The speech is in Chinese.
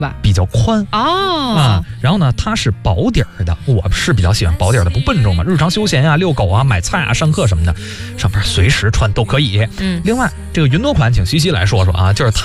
吧？ 比较宽然后呢，它是薄底儿的，我是比较喜欢薄底儿的，不笨重嘛。日常休闲啊、遛狗啊、买菜啊、上课什么的，上边随时穿都可以。另外这个云朵款，请西西来说说啊，就是它